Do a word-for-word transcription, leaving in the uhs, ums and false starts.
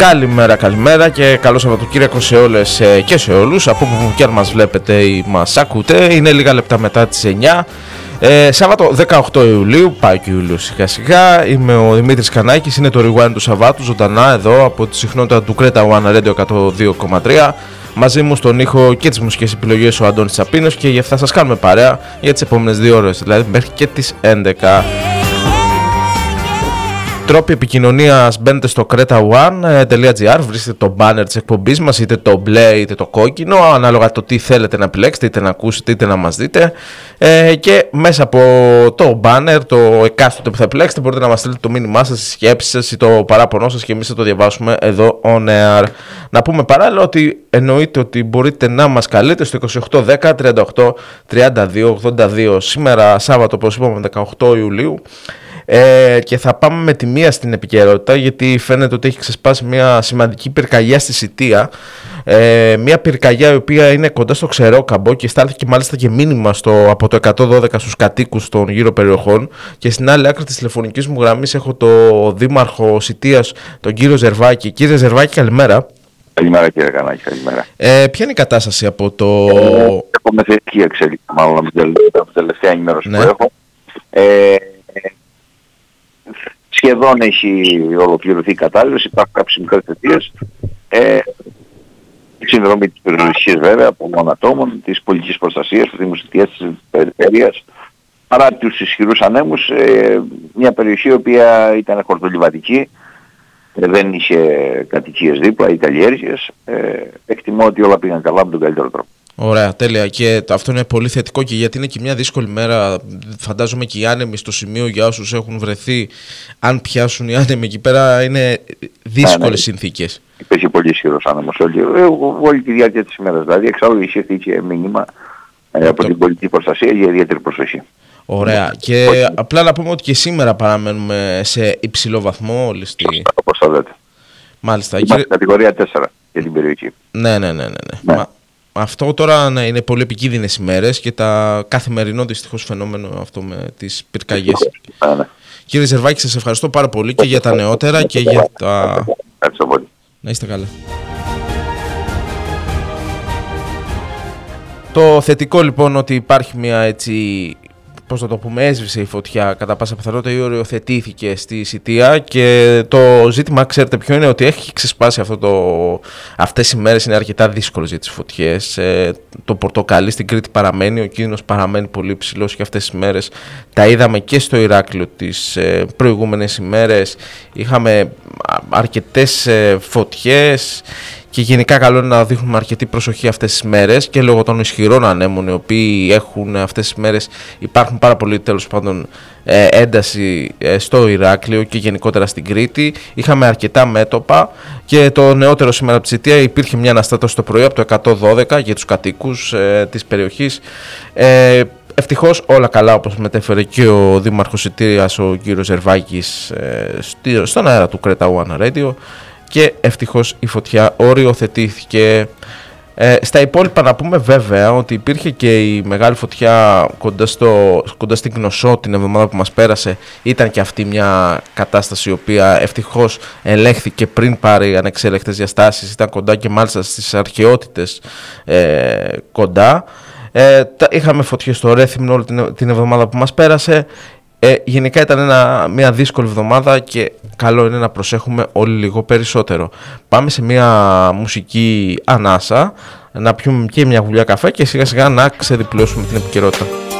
Καλημέρα, καλημέρα και καλό Σαββατοκύριακο σε όλες και σε όλους. Από όπου και αν μας βλέπετε ή μας ακούτε, είναι λίγα λεπτά μετά τις εννιά. Ε, Σάββατο δεκαοκτώ Ιουλίου, πάει και ο Ιούλιος σιγά σιγά. Είμαι ο Δημήτρης Κανάκης, είναι το Rewind του Σαββάτου, ζωντανά εδώ από τη συχνότητα του Creta One Radio εκατόν δύο κόμμα τρία. Μαζί μου στον ήχο και τις μουσικές επιλογές ο Αντώνης Τσαπίνος και γι' αυτά σας κάνουμε παρέα για τις επόμενες δύο ώρες, δηλαδή μέχρι και τις έντεκα. Τρόποι επικοινωνίας: μπαίνετε στο creta one dot gr, βρίσκετε το banner της εκπομπής μας, είτε το μπλε είτε το κόκκινο, ανάλογα το τι θέλετε να επιλέξετε, είτε να ακούσετε είτε να μας δείτε. Ε, και μέσα από το banner, το εκάστοτε που θα επιλέξετε, μπορείτε να μας στείλετε το μήνυμά σας, τις σκέψεις σας ή το παράπονό σας και εμείς θα το διαβάσουμε εδώ on air. Να πούμε παράλληλα ότι εννοείται ότι μπορείτε να μας καλείτε στο είκοσι οκτώ δέκα τριάντα οκτώ τριάντα δύο ογδόντα δύο. Σήμερα Σάββατο, όπως είπαμε, δεκαοκτώ Ιουλίου. Ε, και θα πάμε με τη μία στην επικαιρότητα, γιατί φαίνεται ότι έχει ξεσπάσει μια σημαντική πυρκαγιά στη Σιτία. Ε, μια πυρκαγιά η οποία είναι κοντά στο Ξερόκαμπο και στάλθηκε μάλιστα και μήνυμα στο, από το εκατόν δώδεκα στους κατοίκους των γύρω περιοχών. Και στην άλλη άκρη της τηλεφωνικής μου γραμμής έχω το δήμαρχο Σιτίας, τον κύριο Ζερβάκη. Κύριε Ζερβάκη, καλημέρα. Καλημέρα κύριε Κανάκη, καλημέρα. Ε, ποια είναι η κατάσταση από το... Ε, έχουμε θετική εξέλιξη, μάλλον από την τελευταία ενημέρωση ναι. που έχω. Ε, Σχεδόν έχει ολοκληρωθεί η κατάλληλος, υπάρχουν κάποιες μικρές αιτίες. Ε, η συνδρομή της περιοριστικής βέβαια από μόνο ατόμων, της πολιτικής προστασίας, του Δήμου Σιτίας, της περιφέρειας. Παρά τους ισχυρούς ανέμους, ε, μια περιοχή η οποία ήταν χορτολιβατική, ε, δεν είχε κατοικίες δίπλα ή καλλιέργειες. Ε, εκτιμώ ότι όλα πήγαν καλά με τον καλύτερο τρόπο. Ωραία, τέλεια. Και αυτό είναι πολύ θετικό και γιατί είναι και μια δύσκολη μέρα. Φαντάζομαι και οι άνεμοι στο σημείο για όσους έχουν βρεθεί, αν πιάσουν οι άνεμοι εκεί πέρα, είναι δύσκολες ναι, ναι. συνθήκες. Υπήρχε πολύ ισχυρός άνεμος όλη, όλη τη διάρκεια της ημέρας. Δηλαδή, εξάλλου εισήχθηκε μήνυμα ε, από το... την πολιτική προστασία για ιδιαίτερη προσοχή. Ωραία. Και όχι. Απλά να πούμε ότι και σήμερα παραμένουμε σε υψηλό βαθμό όλοι στη... Όπως θα δείτε. Μάλιστα. Είμαστε κύριε... κατηγορία τέσσερα για την περιοχή. Ναι, ναι, ναι, ναι. ναι. Μα... Αυτό τώρα ναι, είναι πολύ επικίνδυνες ημέρες και τα καθημερινό δυστυχώς φαινόμενο αυτό με τις πυρκαγιές. Ναι, ναι. Κύριε Ζερβάκη, σας ευχαριστώ πάρα πολύ και για τα νεότερα και για τα... Ευχαριστώ πολύ. Να είστε καλά. Το θετικό λοιπόν ότι υπάρχει μια έτσι... πώς να το πούμε, έσβησε η φωτιά κατά πάσα πιθανότητα ή οριοθετήθηκε στη Σιτία και το ζήτημα, ξέρετε ποιο είναι, ότι έχει ξεσπάσει αυτό το... αυτές οι μέρες είναι αρκετά δύσκολες για τις φωτιές. Ε, το πορτοκαλί στην Κρήτη παραμένει, ο κίνδυνος παραμένει πολύ ψηλός και αυτές τις μέρες τα είδαμε και στο Ηράκλειο τις ε, προηγούμενες ημέρες. Είχαμε αρκετές ε, φωτιές. Και γενικά καλό είναι να δείχνουμε αρκετή προσοχή αυτές τις μέρες και λόγω των ισχυρών ανέμων οι οποίοι έχουν αυτές τις μέρες υπάρχουν πάρα πολύ τέλος πάντων ε, ένταση ε, στο Ηράκλειο και γενικότερα στην Κρήτη. Είχαμε αρκετά μέτωπα και το νεότερο σήμερα από τη Σιτία υπήρχε μια αναστάτωση το πρωί από το εκατόν δώδεκα για τους κατοίκους ε, της περιοχής. Ε, Ευτυχώς όλα καλά, όπως μετέφερε και ο Δήμαρχος Σιτίας ο κύριος Ζερβάκης ε, στον αέρα του Creta One Radio. Και ευτυχώς η φωτιά οριοθετήθηκε. Ε, στα υπόλοιπα να πούμε βέβαια ότι υπήρχε και η μεγάλη φωτιά κοντά, στο, κοντά στην Κνωσό την εβδομάδα που μας πέρασε. Ήταν και αυτή μια κατάσταση η οποία ευτυχώς ελέγχθηκε πριν πάρει ανεξέλεγκτες διαστάσεις. Ήταν κοντά και μάλιστα στις αρχαιότητες ε, κοντά. Ε, τα, είχαμε φωτιές στο Ρέθυμνο όλη την, την εβδομάδα που μας πέρασε. Ε, γενικά ήταν ένα, μια δύσκολη εβδομάδα και καλό είναι να προσέχουμε όλοι λίγο περισσότερο. Πάμε σε μια μουσική ανάσα, να πιούμε και μια γουλιά καφέ και σιγά σιγά να ξεδιπλώσουμε την επικαιρότητα.